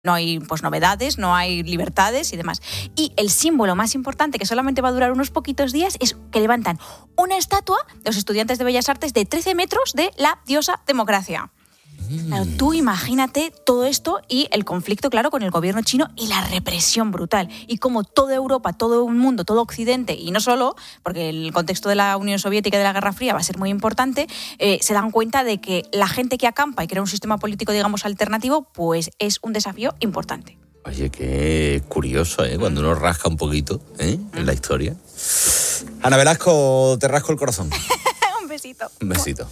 No hay pues novedades, no hay libertades y demás. Y el símbolo más importante, que solamente va a durar unos poquitos días, es que levantan una estatua de los estudiantes de Bellas Artes de 13 metros de la diosa democracia. Claro, tú imagínate todo esto y el conflicto, claro, con el gobierno chino y la represión brutal. Y como toda Europa, todo el mundo, todo Occidente, y no solo, porque el contexto de la Unión Soviética y de la Guerra Fría va a ser muy importante, se dan cuenta de que la gente que acampa y crea un sistema político, digamos, alternativo, pues es un desafío importante. Oye, qué curioso, cuando uno rasca un poquito en la historia. Ana Velasco, te rasco el corazón. Un besito. Un besito.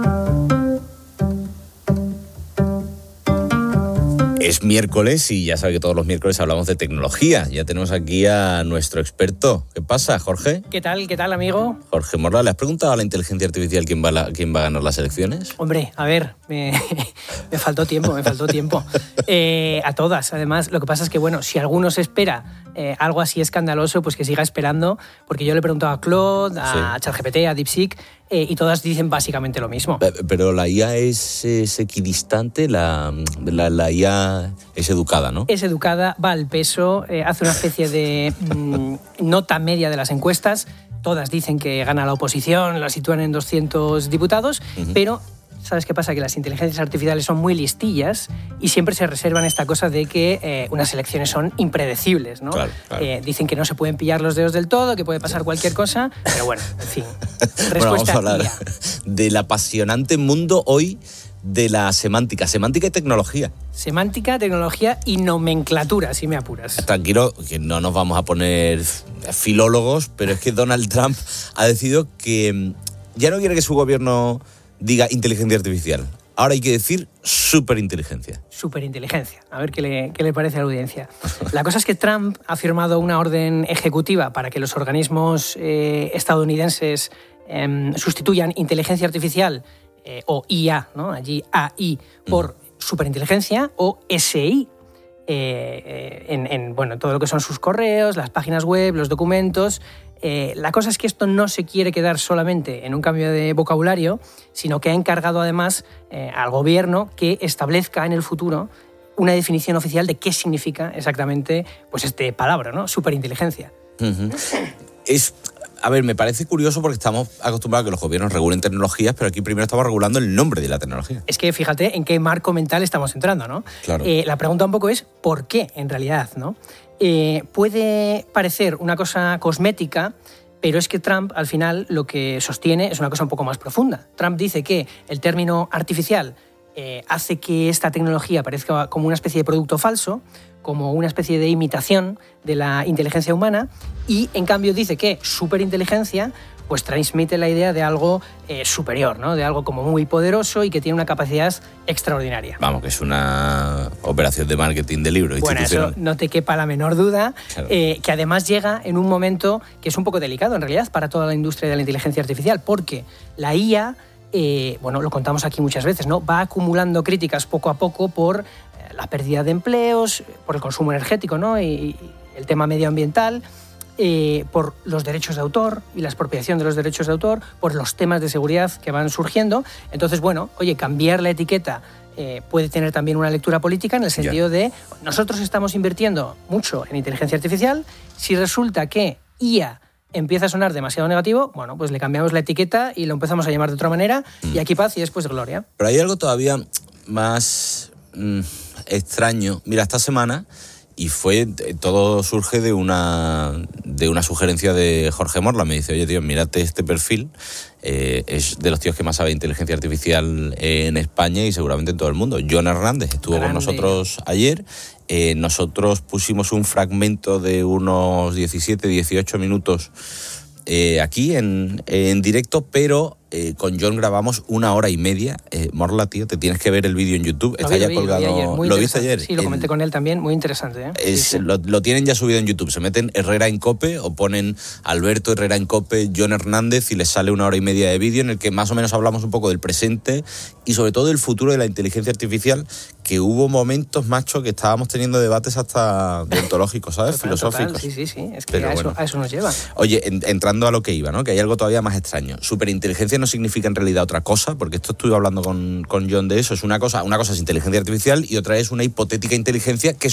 Es miércoles y ya sabe que todos los miércoles hablamos de tecnología. Ya tenemos aquí a nuestro experto. ¿Qué pasa, Jorge? ¿Qué tal, amigo? Jorge Morla, ¿le has preguntado a la inteligencia artificial quién va a ganar las elecciones? Hombre, a ver, me faltó tiempo. A todas, además. Lo que pasa es que, bueno, si alguno se espera algo así escandaloso, pues que siga esperando, porque yo le he preguntado a Claude, a ChatGPT, a DeepSeek, y todas dicen básicamente lo mismo. Pero la IA es equidistante, la IA es educada, ¿no? Es educada, va al peso, hace una especie de nota media de las encuestas. Todas dicen que gana la oposición, la sitúan en 200 diputados, pero ¿sabes qué pasa? Que las inteligencias artificiales son muy listillas y siempre se reservan esta cosa de que unas elecciones son impredecibles, ¿no? Claro. Dicen que no se pueden pillar los dedos del todo, que puede pasar cualquier cosa, pero bueno, en fin. Respuesta bueno, vamos a hablar IA. del apasionante mundo hoy de la semántica y tecnología. Semántica, tecnología y nomenclatura, si me apuras. Tranquilo, que no nos vamos a poner filólogos, pero es que Donald Trump ha decidido que ya no quiere que su gobierno diga inteligencia artificial. Ahora hay que decir superinteligencia. Superinteligencia. A ver qué le parece a la audiencia. La cosa es que Trump ha firmado una orden ejecutiva para que los organismos estadounidenses sustituyan inteligencia artificial o IA, ¿no? Allí AI, por superinteligencia o SI. En todo lo que son sus correos, las páginas web, los documentos. La cosa es que esto no se quiere quedar solamente en un cambio de vocabulario, sino que ha encargado además al gobierno que establezca en el futuro una definición oficial de qué significa exactamente pues este palabra, ¿no? Superinteligencia. A ver, me parece curioso porque estamos acostumbrados a que los gobiernos regulen tecnologías, pero aquí primero estamos regulando el nombre de la tecnología. Es que fíjate en qué marco mental estamos entrando, ¿no? Claro. La pregunta un poco es ¿por qué en realidad, no? Puede parecer una cosa cosmética, pero es que Trump al final lo que sostiene es una cosa un poco más profunda. Trump dice que el término artificial hace que esta tecnología parezca como una especie de producto falso, como una especie de imitación de la inteligencia humana, y en cambio dice que superinteligencia pues transmite la idea de algo superior, ¿no? De algo como muy poderoso y que tiene una capacidad extraordinaria. Vamos, que es una operación de marketing de libro institucional. Eso no te quepa la menor duda, claro. Que además llega en un momento que es un poco delicado en realidad para toda la industria de la inteligencia artificial, porque la IA, lo contamos aquí muchas veces, ¿no? Va acumulando críticas poco a poco por la pérdida de empleos, por el consumo energético, ¿no? Y el tema medioambiental, por los derechos de autor y la expropiación de los derechos de autor, por los temas de seguridad que van surgiendo. Entonces, cambiar la etiqueta puede tener también una lectura política en el sentido de nosotros estamos invirtiendo mucho en inteligencia artificial, si resulta que IA empieza a sonar demasiado negativo, pues le cambiamos la etiqueta y lo empezamos a llamar de otra manera y aquí paz y después gloria. Pero hay algo todavía más extraño. Mira, esta semana, y todo surge de una sugerencia de Jorge Morla. Me dice, oye, tío, mírate este perfil. Es de los tíos que más sabe de inteligencia artificial en España y seguramente en todo el mundo. John Hernández estuvo con nosotros ayer. Nosotros pusimos un fragmento de unos 17, 18 minutos aquí en directo, pero con John grabamos 1 hora y media. Morla, tío, te tienes que ver el vídeo en YouTube. Está ya colgado. ¿Lo viste ayer? Sí, lo comenté con él también, muy interesante. Sí. Lo tienen ya subido en YouTube. Se meten Herrera en Cope o ponen Alberto Herrera en Cope, John Hernández, y les sale 1 hora y media de vídeo en el que más o menos hablamos un poco del presente y sobre todo del futuro de la inteligencia artificial, que hubo momentos, macho, que estábamos teniendo debates hasta deontológicos, ¿sabes? Filosóficos. Total, sí. Es que a eso nos lleva. Oye, entrando a lo que iba, ¿no? Que hay algo todavía más extraño. Superinteligencia no significa en realidad otra cosa, porque esto estuve hablando con John de eso. Es una cosa es inteligencia artificial y otra es una hipotética inteligencia que